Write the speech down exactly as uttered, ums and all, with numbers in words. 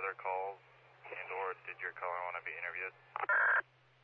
other calls, and or did your caller want to be interviewed?